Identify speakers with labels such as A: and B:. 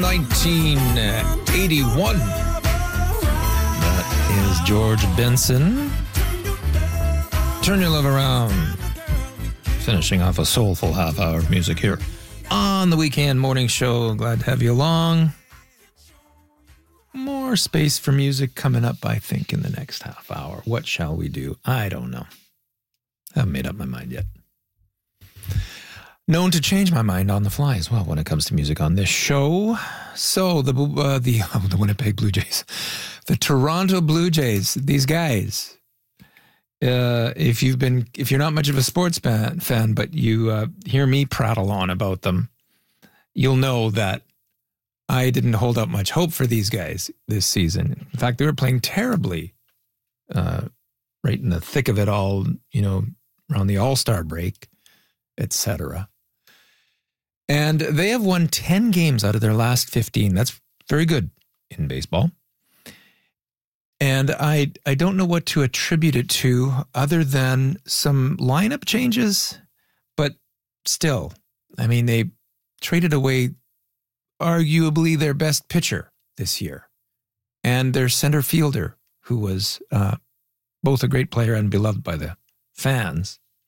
A: 1981. That is George Benson. Turn Your Love Around. Finishing off a soulful half hour of music here on the Weekend Morning Show. Glad to have you along. More space for music coming up, I think, in the next half hour. What shall we do? I don't know. I haven't made up my mind yet. Known to change my mind on the fly as well when it comes to music on this show. So the Winnipeg Blue Jays, the Toronto Blue Jays, these guys. If you're not much of a sports fan, but you hear me prattle on about them, you'll know that I didn't hold out much hope for these guys this season. In fact, they were playing terribly, right in the thick of it all, around the All-Star break, etc. And they have won 10 games out of their last 15. That's very good in baseball. And I don't know what to attribute it to other than some lineup changes, but still, they traded away arguably their best pitcher this year and their center fielder, who was both a great player and beloved by the fans.